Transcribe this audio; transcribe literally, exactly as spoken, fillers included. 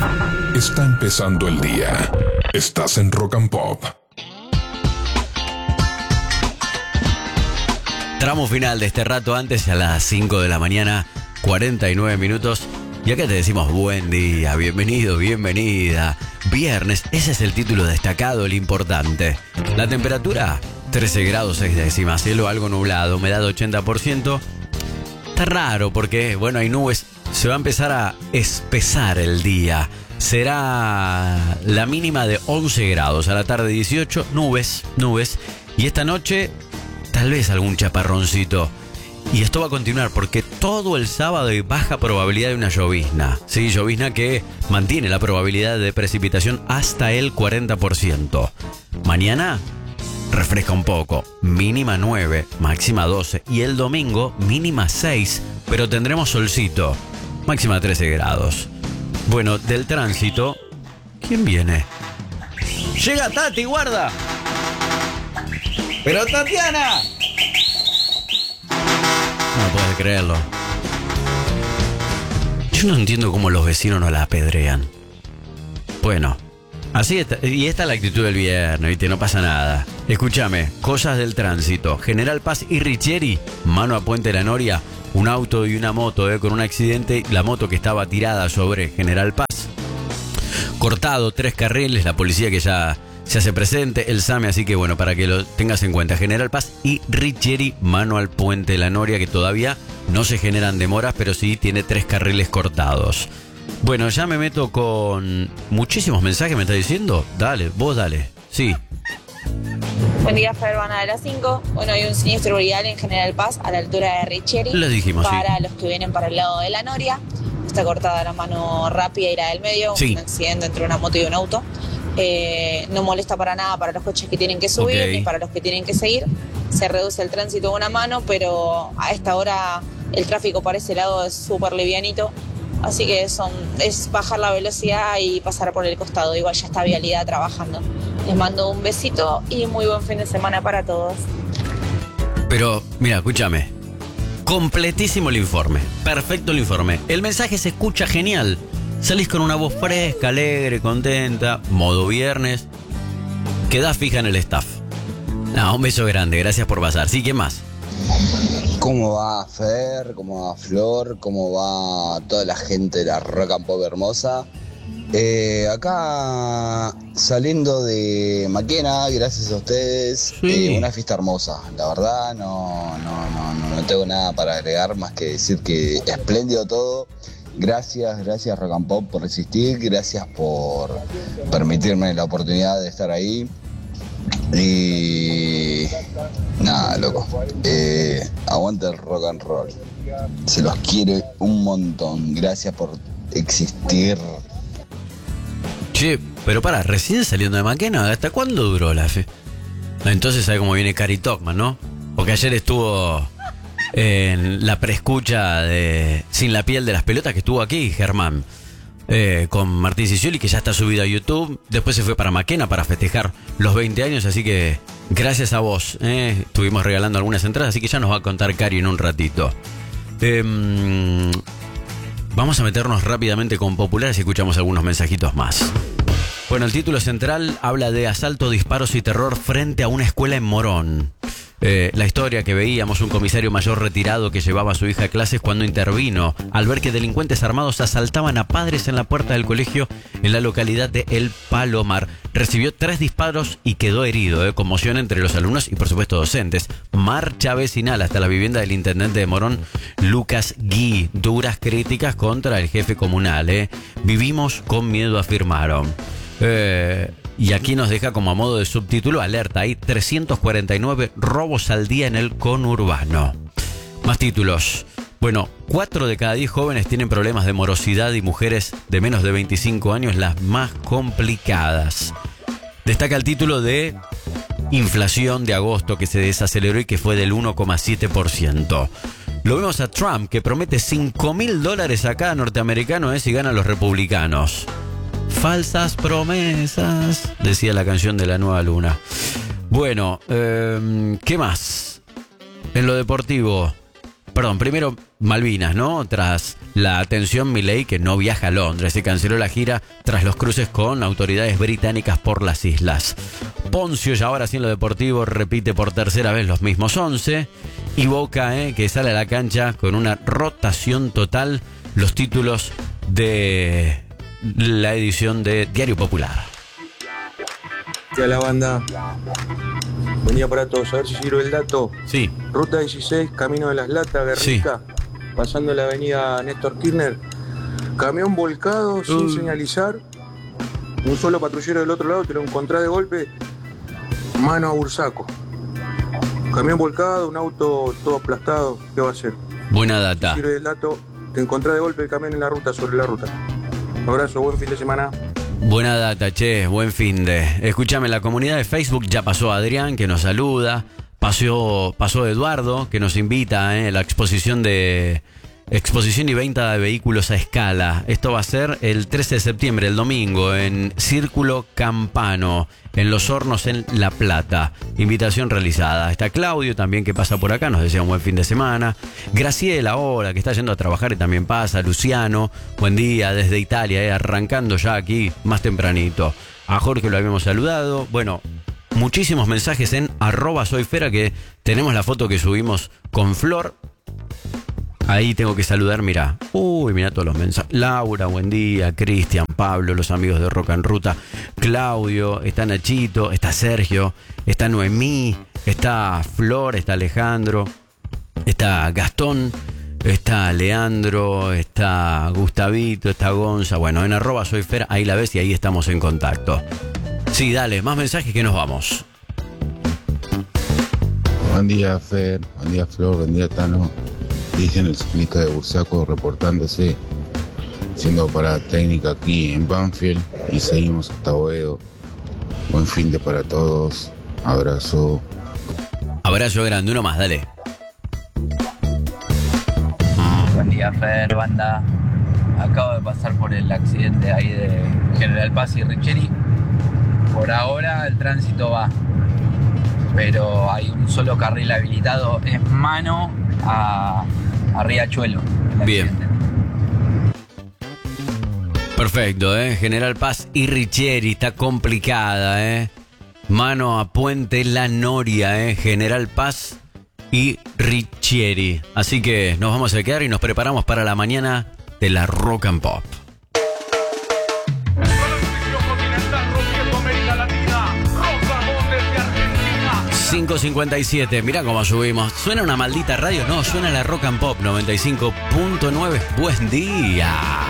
Está empezando el día. Estás en Rock and Pop. Tramo final de este rato antes a las cinco de la mañana, cuarenta y nueve minutos. Y acá te decimos buen día, bienvenido, bienvenida. Viernes, ese es el título destacado, el importante. La temperatura, trece grados seis décimas, cielo algo nublado, humedad ochenta por ciento. Está raro porque, bueno, hay nubes. Se va a empezar a espesar el día. Será la mínima de once grados, a la tarde dieciocho, nubes, nubes. Y esta noche, tal vez algún chaparroncito. Y esto va a continuar porque todo el sábado hay baja probabilidad de una llovizna. Sí, llovizna que mantiene la probabilidad de precipitación hasta el cuarenta por ciento. Mañana refresca un poco, mínima nueve, máxima doce. Y el domingo mínima seis, pero tendremos solcito, máxima trece grados. Bueno, del tránsito, ¿quién viene? ¡Llega Tati, guarda! ¡Pero Tatiana! No puedes creerlo. Yo no entiendo cómo los vecinos no la apedrean. Bueno, así está. Y esta es la actitud del viernes, ¿viste? No pasa nada. Escúchame, cosas del tránsito. General Paz y Richieri, mano a Puente La Noria. Un auto y una moto, eh, con un accidente. La moto que estaba tirada sobre General Paz. Cortado, tres carriles. La policía que ya se hace presente. El SAME, así que bueno, para que lo tengas en cuenta. General Paz y Richieri, mano al Puente La Noria, que todavía no se generan demoras, pero sí tiene tres carriles cortados. Bueno, ya me meto con muchísimos mensajes, ¿me está diciendo? Dale, vos dale. Sí. Buen día, Fer, van a las cinco. Bueno, hay un siniestro vial en General Paz a la altura de Richieri. Les dijimos, para sí. los que vienen para el lado de La Noria. Está cortada la mano rápida y la del medio. Sí. Un accidente entre una moto y un auto. Eh, no molesta para nada para los coches que tienen que subir, okay, ni para los que tienen que seguir. Se reduce el tránsito de una mano, pero a esta hora el tráfico para ese lado es súper livianito. Así que son, es bajar la velocidad y pasar por el costado. Igual ya está Vialidad trabajando. Les mando un besito y muy buen fin de semana para todos. Pero, mira, escúchame. Completísimo el informe. Perfecto el informe. El mensaje se escucha genial. Salís con una voz fresca, alegre, contenta. Modo viernes. Quedás fija en el staff. No, un beso grande. Gracias por pasar. Sí, ¿quién más? ¿Cómo va Fer? ¿Cómo va Flor? ¿Cómo va toda la gente de la Rock and Pop hermosa? Eh, acá saliendo de Maquena, gracias a ustedes, sí. eh, una fiesta hermosa. La verdad no, no, no, no, no tengo nada para agregar más que decir que espléndido todo. Gracias, gracias Rock and Pop por resistir, gracias por permitirme la oportunidad de estar ahí. Y nada, loco, eh, aguante el rock and roll. Se los quiere un montón. Gracias por existir. Che, pero para, recién saliendo de Maquena, ¿hasta cuándo duró la fe? Entonces sabe cómo viene Cari Tocman, ¿no? Porque ayer estuvo en la preescucha de Sin la piel de las pelotas, que estuvo aquí Germán. Eh, con Martín Sicioli, que ya está subido a YouTube. Después se fue para Maquena para festejar los veinte años, así que gracias a vos, eh, estuvimos regalando algunas entradas, así que ya nos va a contar Cari en un ratito. eh, Vamos a meternos rápidamente con populares y escuchamos algunos mensajitos más. Bueno, el título central habla de asalto, disparos y terror frente a una escuela en Morón. Eh, la historia que veíamos, un comisario mayor retirado que llevaba a su hija a clases cuando intervino al ver que delincuentes armados asaltaban a padres en la puerta del colegio en la localidad de El Palomar. Recibió tres disparos y quedó herido, eh, conmoción entre los alumnos y por supuesto docentes. Marcha vecinal hasta la vivienda del intendente de Morón, Lucas Gui. Duras críticas contra el jefe comunal. Eh. Vivimos con miedo, afirmaron. Eh... Y aquí nos deja como a modo de subtítulo, alerta, hay trescientos cuarenta y nueve robos al día en el conurbano. Más títulos. Bueno, cuatro de cada diez jóvenes tienen problemas de morosidad y mujeres de menos de veinticinco años las más complicadas. Destaca el título de inflación de agosto que se desaceleró y que fue del uno coma siete por ciento. Lo vemos a Trump que promete cinco mil dólares a cada norteamericano eh, si ganan los republicanos. Falsas promesas, decía la canción de La Nueva Luna. Bueno, eh, ¿qué más? En lo deportivo, perdón, primero Malvinas, ¿no? Tras la atención Milei que no viaja a Londres. Se canceló la gira tras los cruces con autoridades británicas por las islas. Poncio, ya ahora sí en lo deportivo, repite por tercera vez los mismos once. Y Boca, eh, que sale a la cancha con una rotación total. Los títulos de la edición de Diario Popular. Y a la banda. Buen día para todos. A ver si sirve el dato. Sí. Ruta dieciséis, Camino de las Latas, Guernica. Sí. Pasando la avenida Néstor Kirchner. Camión volcado, uh. sin señalizar. Un solo patrullero del otro lado, te lo encontrás de golpe. Mano a Bursaco. Camión volcado, un auto todo aplastado. ¿Qué va a hacer? Buena data. Si sirve el dato, te encontrás de golpe el camión en la ruta, sobre la ruta. Un abrazo, buen fin de semana. Buena data, che, buen fin de. Escúchame, en la comunidad de Facebook ya pasó Adrián, que nos saluda. Pasó, pasó Eduardo, que nos invita eh, a la exposición de exposición y venta de vehículos a escala. Esto va a ser el trece de septiembre, el domingo, en Círculo Campano, en Los Hornos, en La Plata. Invitación realizada. Está Claudio también, que pasa por acá, nos desea un buen fin de semana. Graciela ahora, que está yendo a trabajar y también pasa. Luciano, buen día desde Italia, eh, arrancando ya aquí más tempranito. A Jorge lo habíamos saludado. Bueno, muchísimos mensajes en arroba soyfera, que tenemos la foto que subimos con Flor. Ahí tengo que saludar, mirá. Uy, mirá todos los mensajes. Laura, buen día. Cristian, Pablo, los amigos de Rock en Ruta. Claudio, está Nachito, está Sergio, está Noemí, está Flor, está Alejandro, está Gastón, está Leandro, está Gustavito, está Gonza. Bueno, en arroba soyfera, ahí la ves y ahí estamos en contacto. Sí, dale, más mensajes que nos vamos. Buen día, Fer. Buen día, Flor. Buen día, Tano. Dicen el ciclista de Bursaco reportándose, siendo para técnica aquí en Banfield, y seguimos hasta Boedo. Buen fin de para todos. Abrazo. Abrazo grande, uno más, dale. Buen día, Fer, banda. Acabo de pasar por el accidente ahí de General Paz y Richeri. Por ahora el tránsito va, pero hay un solo carril habilitado, es mano a, a Riachuelo. Bien. Perfecto, ¿eh? General Paz y Richeri, está complicada, ¿eh? Mano a Puente La Noria, ¿eh? General Paz y Richeri. Así que nos vamos a quedar y nos preparamos para la mañana de la Rock and Pop. cinco cincuenta y siete, mirá cómo subimos. ¿Suena una maldita radio? No, suena la Rock and Pop noventa y cinco punto nueve. Buen día.